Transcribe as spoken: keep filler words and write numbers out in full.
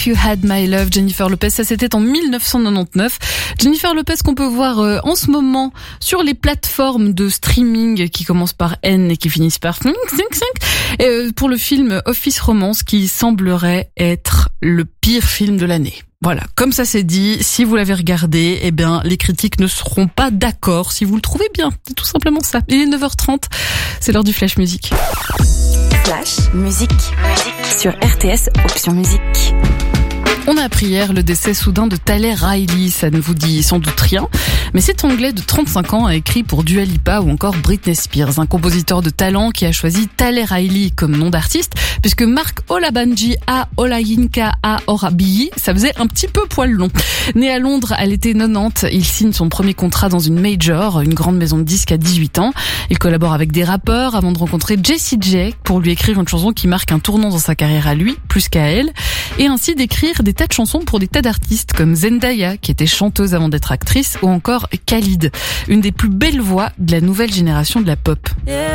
You Had My Love, Jennifer Lopez, ça c'était en dix-neuf cent quatre-vingt-dix-neuf. Jennifer Lopez qu'on peut voir euh, en ce moment sur les plateformes de streaming qui commencent par N et qui finissent par cinq cinq cinq, et, euh, pour le film Office Romance qui semblerait être le pire film de l'année. Voilà, comme ça c'est dit, si vous l'avez regardé, eh bien les critiques ne seront pas d'accord si vous le trouvez bien. C'est tout simplement ça. Il est neuf heures trente, c'est l'heure du Flash Musique. Flash Musique. Musique sur R T S Option Musique. On a appris hier le décès soudain de Thaler Riley, ça ne vous dit sans doute rien, mais cet Anglais de trente-cinq ans a écrit pour Dua Lipa ou encore Britney Spears, un compositeur de talent qui a choisi Thaler Riley comme nom d'artiste, puisque Mark Olabanji A Olayinka A Orabiyi, ça faisait un petit peu poil long. Né à Londres à l'été quatre-vingt-dix, il signe son premier contrat dans une major, une grande maison de disques à dix-huit ans. Il collabore avec des rappeurs avant de rencontrer Jessie J pour lui écrire une chanson qui marque un tournant dans sa carrière à lui, plus qu'à elle, et ainsi d'écrire des tas de chansons pour des tas d'artistes comme Zendaya, qui était chanteuse avant d'être actrice, ou encore Khalid, une des plus belles voix de la nouvelle génération de la pop.